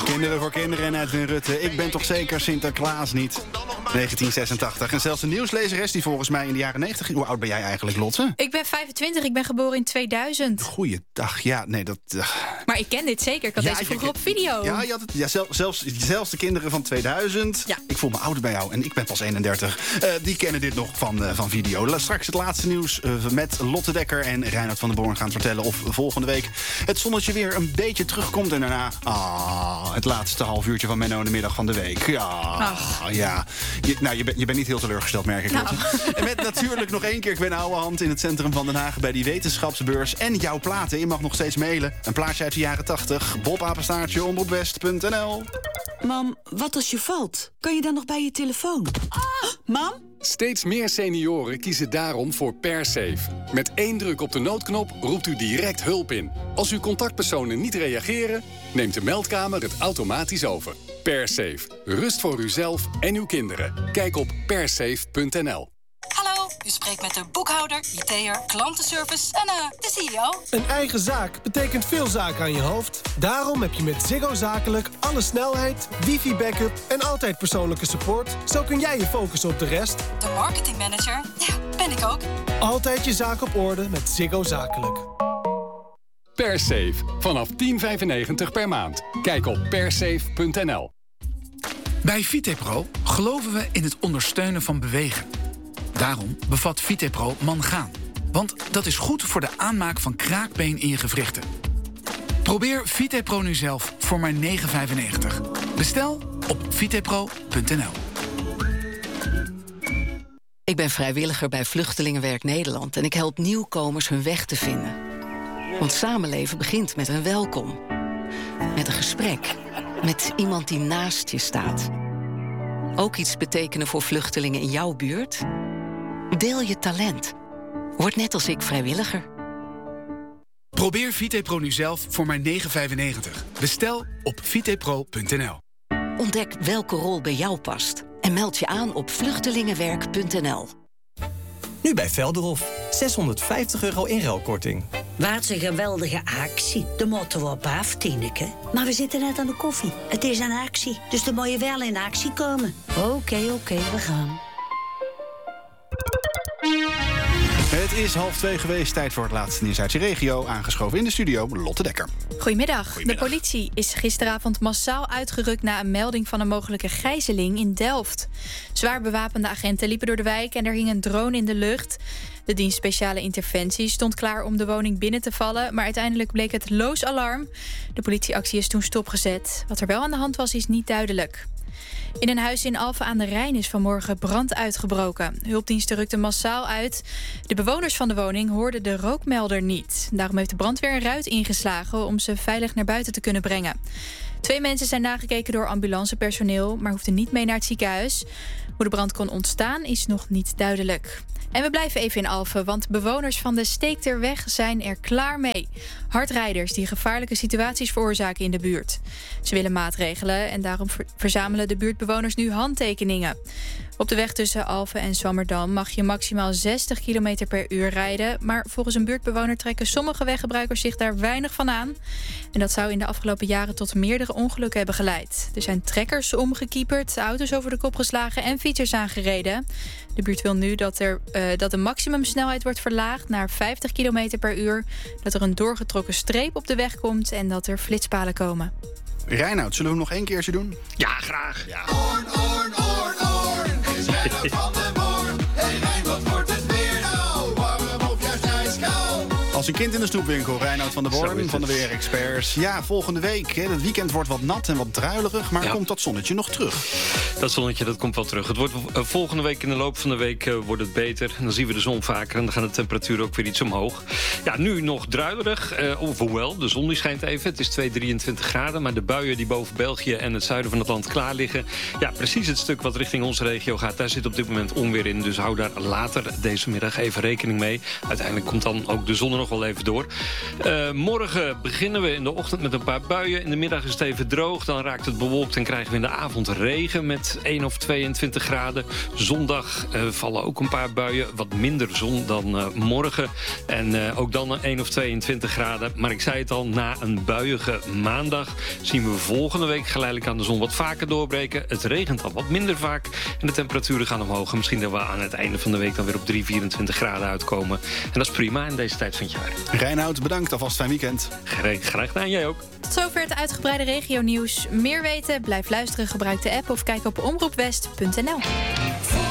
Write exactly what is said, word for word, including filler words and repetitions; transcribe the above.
Kinderen voor kinderen en Edwin Rutte. Ik ben toch zeker Sinterklaas niet? negentien zesentachtig. En zelfs een nieuwslezeres die volgens mij in de jaren negentig... Hoe oud ben jij eigenlijk, Lotte? Ik ben vijfentwintig, ik ben geboren in tweeduizend. Goeiedag, ja, nee, dat... Uh... Maar ik ken dit zeker, ik had ja, deze vroeger op video. Ja, je had het, ja zelf, zelfs, zelfs de kinderen van tweeduizend. Ja. Ik voel me ouder bij jou en ik ben pas eenendertig. Uh, die kennen dit nog van, uh, van video. Straks het laatste nieuws uh, met Lotte Dekker en Reinhard van der Born gaan vertellen... of volgende week het zonnetje weer een beetje terugkomt. En daarna ah, het laatste half uurtje van Menno in de middag van de week. Ja, Ach. ja. Je, nou, je, ben, je bent niet heel teleurgesteld, merk ik. Nou. En met natuurlijk nog één keer Gwen Ouwehand in het centrum van Den Haag... bij die wetenschapsbeurs en jouw platen. Je mag nog steeds mailen. Een plaatje uit de jaren tachtig. bobapenstaartje omroepwest punt n l. Mam, wat als je valt? Kan je dan nog bij je telefoon? Ah, mam? Steeds meer senioren kiezen daarom voor PerSafe. Met één druk op de noodknop roept u direct hulp in. Als uw contactpersonen niet reageren, neemt de meldkamer het automatisch over. PerSafe. Rust voor uzelf en uw kinderen. Kijk op persafe punt n l. Hallo, u spreekt met de boekhouder, I T'er, klantenservice en uh, de C E O. Een eigen zaak betekent veel zaken aan je hoofd. Daarom heb je met Ziggo Zakelijk alle snelheid, wifi-backup en altijd persoonlijke support. Zo kun jij je focussen op de rest. De marketingmanager, ja, ben ik ook. Altijd je zaak op orde met Ziggo Zakelijk. PerSafe. Vanaf tien vijfennegentig per maand. Kijk op persafe punt n l. Bij Vitepro geloven we in het ondersteunen van bewegen. Daarom bevat Vitepro mangaan. Want dat is goed voor de aanmaak van kraakbeen in je gewrichten. Probeer Vitepro nu zelf voor maar negen vijfennegentig. Bestel op vitepro punt n l. Ik ben vrijwilliger bij Vluchtelingenwerk Nederland... en ik help nieuwkomers hun weg te vinden. Want samenleven begint met een welkom. Met een gesprek. Met iemand die naast je staat. Ook iets betekenen voor vluchtelingen in jouw buurt? Deel je talent. Word net als ik vrijwilliger. Probeer Vitepro nu zelf voor maar negen vijfennegentig. Bestel op vitepro punt n l. Ontdek welke rol bij jou past. En meld je aan op vluchtelingenwerk punt n l. Nu bij Velderhof. zeshonderdvijftig euro inruilkorting. Wat een geweldige actie. De moeten we op af, Tineke. Maar we zitten net aan de koffie. Het is een actie, dus dan moet je wel in actie komen. Oké, okay, oké, okay, we gaan. Het is half twee geweest, tijd voor het laatste nieuws uit je regio. Aangeschoven in de studio, Lotte Dekker. Goedemiddag. Goedemiddag. De politie is gisteravond massaal uitgerukt na een melding van een mogelijke gijzeling in Delft. Zwaar bewapende agenten liepen door de wijk en er hing een drone in de lucht. De dienst speciale interventie stond klaar om de woning binnen te vallen, maar uiteindelijk bleek het loos alarm. De politieactie is toen stopgezet. Wat er wel aan de hand was, is niet duidelijk. In een huis in Alphen aan de Rijn is vanmorgen brand uitgebroken. Hulpdiensten rukten massaal uit. De bewoners van de woning hoorden de rookmelder niet. Daarom heeft de brandweer een ruit ingeslagen om ze veilig naar buiten te kunnen brengen. Twee mensen zijn nagekeken door ambulancepersoneel, maar hoefden niet mee naar het ziekenhuis. Hoe de brand kon ontstaan is nog niet duidelijk. En we blijven even in Alphen, want bewoners van de Steekterweg zijn er klaar mee. Hardrijders die gevaarlijke situaties veroorzaken in de buurt. Ze willen maatregelen en daarom verzamelen de buurtbewoners nu handtekeningen. Op de weg tussen Alphen en Zwammerdam mag je maximaal zestig kilometer per uur rijden. Maar volgens een buurtbewoner trekken sommige weggebruikers zich daar weinig van aan. En dat zou in de afgelopen jaren tot meerdere ongelukken hebben geleid. Er zijn trekkers omgekieperd, auto's over de kop geslagen en fietsers aangereden. De buurt wil nu dat, er, uh, dat de maximumsnelheid wordt verlaagd naar vijftig kilometer per uur. Dat er een doorgetrokken streep op de weg komt en dat er flitspalen komen. Reinoud, zullen we hem nog één keertje doen? Ja, graag. Ja. Oorn, oorn, oorn, oorn. Is Reinoud van der Born. Hey Rijn, wat wordt het weer nou? Warm of juist ijskoud? Als een kind in de snoepwinkel, Reinoud van der Born van de Weerexperts. Ja, volgende week. Hè, het weekend wordt wat nat en wat druilerig, maar ja. Komt dat zonnetje nog terug? Dat zonnetje, dat komt wel terug. Het wordt uh, volgende week in de loop van de week uh, wordt het beter. En dan zien we de zon vaker en dan gaan de temperaturen ook weer iets omhoog. Ja, nu nog druilerig. Uh, of hoewel, de zon die schijnt even. Het is twee komma drieëntwintig graden. Maar de buien die boven België en het zuiden van het land klaar liggen. Ja, precies het stuk wat richting onze regio gaat. Daar zit op dit moment onweer in. Dus hou daar later deze middag even rekening mee. Uiteindelijk komt dan ook de zon er nog wel wel even door. Uh, morgen beginnen we in de ochtend met een paar buien. In de middag is het even droog. Dan raakt het bewolkt en krijgen we in de avond regen met één of tweeëntwintig graden. Zondag uh, vallen ook een paar buien. Wat minder zon dan uh, morgen. En uh, ook dan één of tweeëntwintig graden. Maar ik zei het al, na een buiige maandag zien we volgende week geleidelijk aan de zon wat vaker doorbreken. Het regent al wat minder vaak. En de temperaturen gaan omhoog. En misschien dat we aan het einde van de week dan weer op drie, vierentwintig graden uitkomen. En dat is prima in deze tijd van het jaar. Reinoud, bedankt. Alvast fijn weekend. Graag, graag gedaan, jij ook. Tot zover het uitgebreide regionieuws. Meer weten? Blijf luisteren, gebruik de app of kijk op omroep west punt n l.